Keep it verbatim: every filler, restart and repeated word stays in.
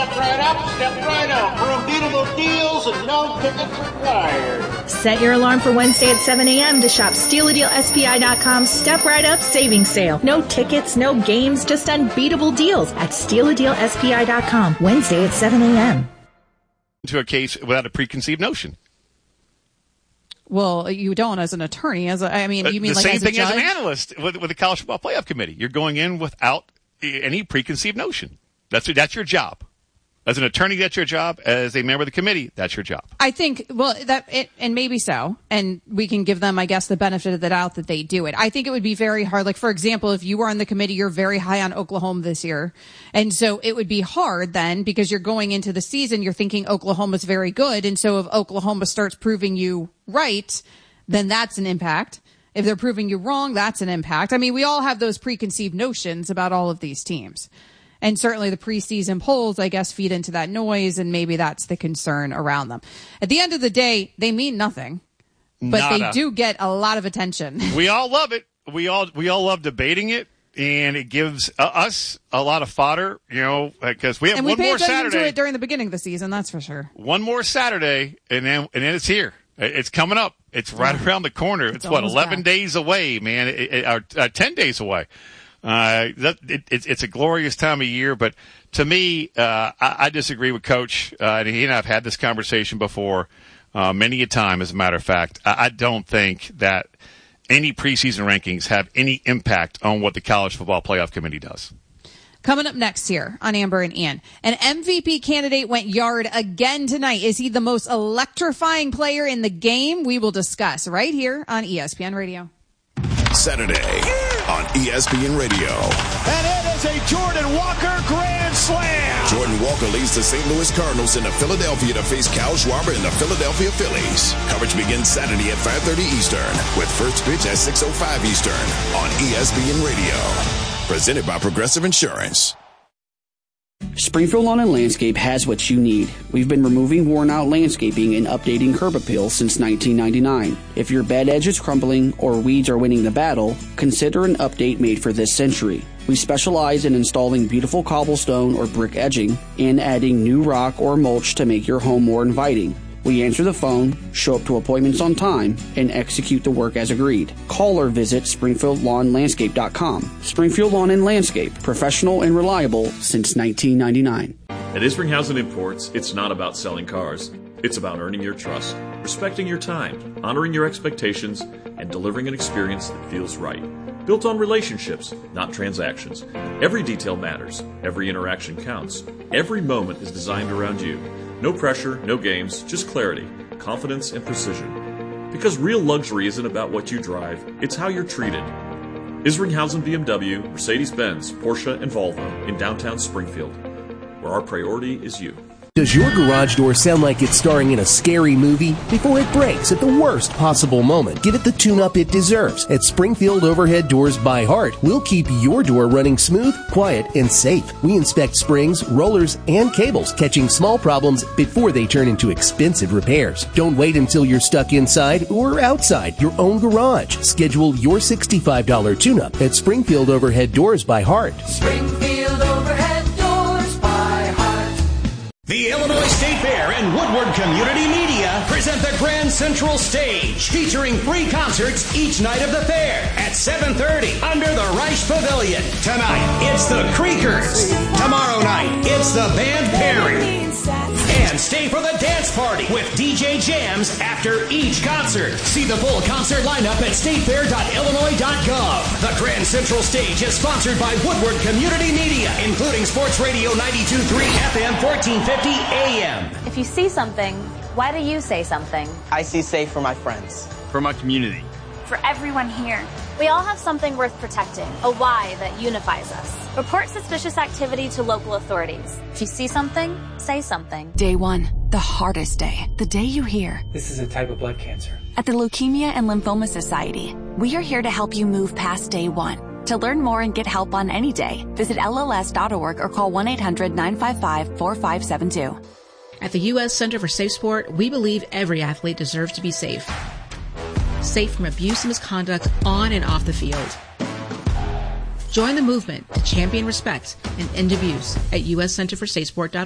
Step right up, step right up for unbeatable deals and no tickets required. Set your alarm for Wednesday at seven a.m. to shop Steal a Deal S P I dot com Step Right Up Savings Sale. No tickets, no games, just unbeatable deals at Steal a Deal S P I dot com. Wednesday at seven a.m. To a case without a preconceived notion. Well, you don't as an attorney. As a, I mean, you mean the like same as thing a judge? as an analyst with, with the College Football Playoff Committee. You're going in without any preconceived notion. That's that's your job. As an attorney, that's your job. As a member of the committee, that's your job. I think, well, that it, and maybe so, and we can give them, I guess, the benefit of the doubt that they do it. I think it would be very hard. Like, for example, if you were on the committee, you're very high on Oklahoma this year, and so it would be hard then because you're going into the season, you're thinking Oklahoma's very good, and so if Oklahoma starts proving you right, then that's an impact. If they're proving you wrong, that's an impact. I mean, we all have those preconceived notions about all of these teams. And certainly the preseason polls, I guess, feed into that noise, and maybe that's the concern around them. At the end of the day, they mean nothing, but Nada. They do get a lot of attention. We all love it. We all we all love debating it, and it gives uh, us a lot of fodder, you know, because we have and we one pay more attention Saturday. to it during the beginning of the season, that's for sure. One more Saturday, and then and then it's here. It's coming up. It's right yeah. around the corner. It's, it's what eleven back. days away, man, it, it, or uh, ten days away. Uh, that, it, it's, it's a glorious time of year, but to me, uh, I, I disagree with Coach. Uh, and he and I have had this conversation before, uh, many a time, as a matter of fact. I, I don't think that any preseason rankings have any impact on what the College Football Playoff Committee does. Coming up next here on Amber and Ian, an M V P candidate went yard again tonight. Is he the most electrifying player in the game? We will discuss right here on E S P N Radio. Saturday on E S P N Radio. And it is a Jordan Walker grand slam. Jordan Walker leads the Saint Louis Cardinals into Philadelphia to face Kyle Schwarber and the Philadelphia Phillies. Coverage begins Saturday at five thirty Eastern with first pitch at six oh five Eastern on E S P N Radio. Presented by Progressive Insurance. Springfield Lawn and Landscape has what you need. We've been removing worn-out landscaping and updating curb appeal since nineteen ninety-nine. If your bed edge is crumbling or weeds are winning the battle, consider an update made for this century. We specialize in installing beautiful cobblestone or brick edging and adding new rock or mulch to make your home more inviting. We answer the phone, show up to appointments on time, and execute the work as agreed. Call or visit Springfield Lawn Landscape dot com. Springfield Lawn and Landscape, professional and reliable since nineteen ninety-nine. At Isringhausen Imports, it's not about selling cars. It's about earning your trust, respecting your time, honoring your expectations, and delivering an experience that feels right. Built on relationships, not transactions. Every detail matters. Every interaction counts. Every moment is designed around you. No pressure, no games, just clarity, confidence, and precision. Because real luxury isn't about what you drive, it's how you're treated. Isringhausen B M W, Mercedes-Benz, Porsche, and Volvo in downtown Springfield, where our priority is you. Does your garage door sound like it's starring in a scary movie? Before it breaks at the worst possible moment, give it the tune-up it deserves. At Springfield Overhead Doors by Heart, we'll keep your door running smooth, quiet, and safe. We inspect springs, rollers, and cables, catching small problems before they turn into expensive repairs. Don't wait until you're stuck inside or outside your own garage. Schedule your sixty-five dollars tune-up at Springfield Overhead Doors by Heart. Springfield Overhead Doors by Heart. The Illinois State Fair and Woodward Community Media present the Grand Central Stage, featuring free concerts each night of the fair at seven thirty under the Reich Pavilion. Tonight, it's the Creekers. Tomorrow night, it's the Band Perry. And stay for the dance party with D J jams after each concert. See the full concert lineup at state fair dot illinois dot gov. The Grand Central Stage is sponsored by Woodward Community Media, including Sports Radio ninety-two point three F M, fourteen fifty A M. If you see something, why do you say something? I see safe for my friends. For my community. For everyone here. We all have something worth protecting, a why that unifies us. Report suspicious activity to local authorities. If you see something, say something. Day one, the hardest day. The day you hear. This is a type of blood cancer. At the Leukemia and Lymphoma Society, we are here to help you move past day one. To learn more and get help on any day, visit L L S dot org or call one eight hundred nine five five four five seven two. At the U S Center for Safe Sport, we believe every athlete deserves to be safe. Safe from abuse and misconduct on and off the field. Join the movement to champion respect and end abuse at U S Center for Safe Sport dot org.